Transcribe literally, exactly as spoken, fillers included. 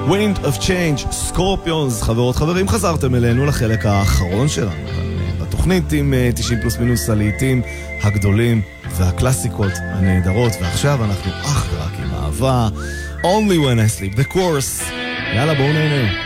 Wind of Change, סקורפיונס. חברות חברים, חזרתם אלינו לחלק האחרון שלנו בתוכנית עם תשעים פלוס מינוס הלהיטים הגדולים והקלאסיקות הנהדרות, ועכשיו אנחנו אך ורק עם אהבה. Only when I sleep, the course. יאללה, בואו נהנה.